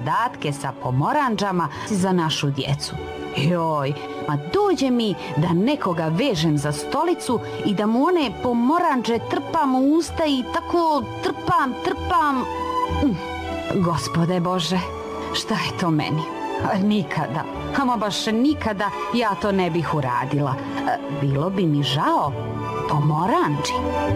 zadatke sa pomorandžama za našu djecu. Joj, ma dođe mi da nekoga vežem za stolicu i da mu one pomorandže trpam u usta i tako trpam. Gospode Bože, šta je to meni? Nikada, ama baš nikada ja to ne bih uradila. Bilo bi mi žao pomorandži.